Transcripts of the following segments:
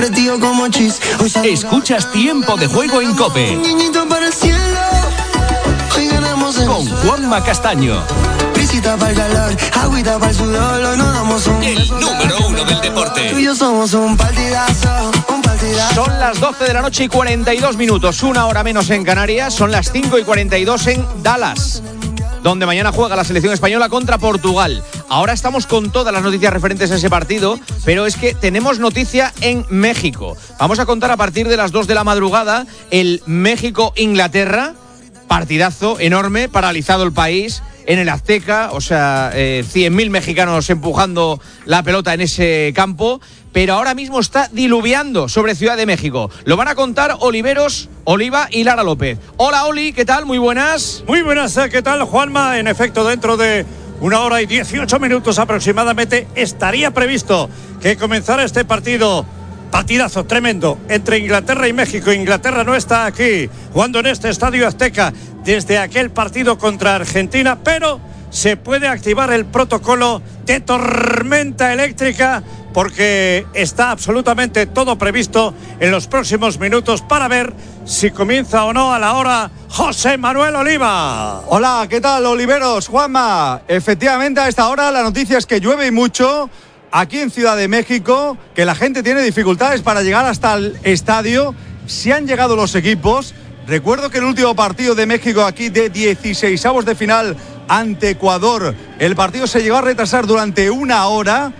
Escuchas Tiempo de Juego en COPE con Juanma Castaño, el número uno del deporte. Son las 12 de la noche y 42 minutos, una hora menos en Canarias. Son las 5 y 42 en Dallas, donde mañana juega la selección española contra Portugal. Ahora estamos con todas las noticias referentes a ese partido, pero es que tenemos noticia en México. Vamos a contar a partir de las 2 de la madrugada el México-Inglaterra. Partidazo enorme, paralizado el país en el Azteca, o sea, 100.000 mexicanos empujando la pelota en ese campo, pero ahora mismo está diluviando sobre Ciudad de México. Lo van a contar Oliveros, Oliva y Lara López. Hola Oli, ¿qué tal? Muy buenas. Muy buenas, ¿qué tal, Juanma? En efecto, dentro de 1 hora y 18 minutos aproximadamente estaría previsto que comenzara este partido. Partidazo tremendo entre Inglaterra y México. Inglaterra no está aquí jugando en este Estadio Azteca desde aquel partido contra Argentina, pero se puede activar el protocolo de tormenta eléctrica porque está absolutamente todo previsto en los próximos minutos para ver si comienza o no a la hora José Manuel Oliva. Hola, ¿qué tal, Oliveros, Juanma? Efectivamente, a esta hora la noticia es que llueve y mucho aquí en Ciudad de México, que la gente tiene dificultades para llegar hasta el estadio. Si han llegado los equipos, recuerdo que el último partido de México aquí de 16avos de final ante Ecuador, el partido se llegó a retrasar durante 1 hora,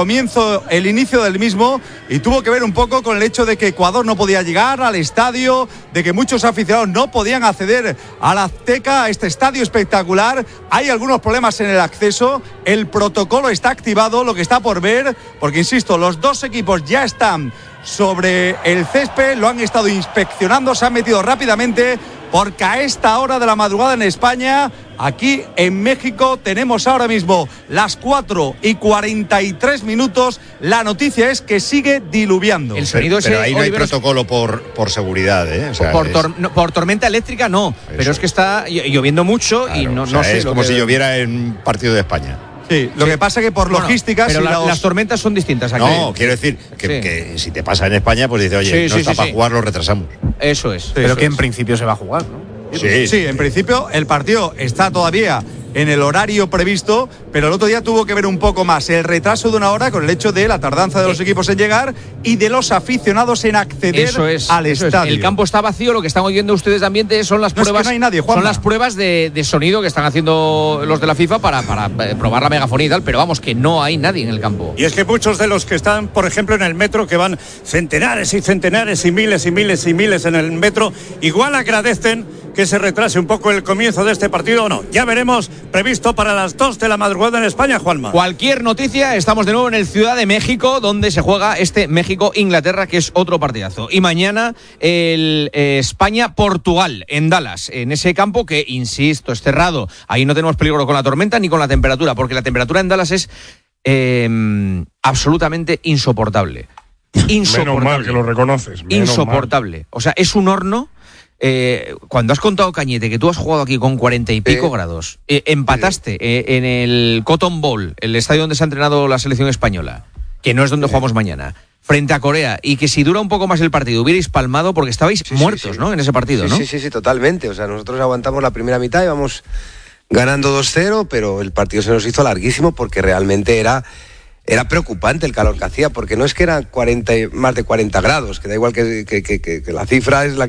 el inicio del mismo, y tuvo que ver un poco con el hecho de que Ecuador no podía llegar al estadio, de que muchos aficionados no podían acceder a la Azteca, a este estadio espectacular. Hay algunos problemas en el acceso, el protocolo está activado, lo que está por ver, porque insisto, los dos equipos ya están sobre el césped, lo han estado inspeccionando, se han metido rápidamente, porque a esta hora de la madrugada en España, aquí en México, tenemos ahora mismo las 4 y 43 minutos. La noticia es que sigue diluviando. El sonido pero ahí no hay Oliveros, protocolo por seguridad, ¿eh? O sea, por tormenta eléctrica no, pero es que está lloviendo mucho, claro, y no sé. Es como si lloviera en partido de España. Sí, lo que pasa es que por logísticas... Pero las tormentas son distintas aquí. No, quiero decir que si te pasa en España, pues dices, oye, no está para jugar, lo retrasamos. Eso es. Pero que en principio se va a jugar, ¿no? Sí, en principio el partido está todavía en el horario previsto, pero el otro día tuvo que ver un poco más el retraso de 1 hora con el hecho de la tardanza de los equipos en llegar y de los aficionados en acceder al estadio. El campo está vacío, lo que están oyendo ustedes de ambiente son las pruebas. Es que no hay nadie, Juanma. Son las pruebas de sonido que están haciendo los de la FIFA para probar la megafonía y tal, pero vamos, que no hay nadie en el campo. Y es que muchos de los que están, por ejemplo, en el metro, que van centenares y centenares y miles y miles y miles en el metro, igual agradecen que se retrase un poco el comienzo de este partido o no. Ya veremos, previsto para las 2 de la madrugada en España, Juanma. Cualquier noticia, estamos de nuevo en el Ciudad de México, donde se juega este México-Inglaterra, que es otro partidazo. Y mañana el España-Portugal en Dallas, en ese campo que, insisto, es cerrado. Ahí no tenemos peligro con la tormenta ni con la temperatura, porque la temperatura en Dallas es absolutamente insoportable. Menos mal que lo reconoces. Insoportable. O sea, es un horno. Cuando has contado, Cañete, que tú has jugado aquí con 40 y pico grados, empataste en el Cotton Bowl, el estadio donde se ha entrenado la selección española, que no es donde jugamos mañana, frente a Corea, y que si dura un poco más el partido hubierais palmado porque estabais muertos, ¿no? En ese partido, ¿no? Sí, totalmente. O sea, nosotros aguantamos la primera mitad y vamos ganando 2-0, pero el partido se nos hizo larguísimo porque realmente era preocupante el calor que hacía, porque no es que eran más de 40 grados, que da igual que la cifra es la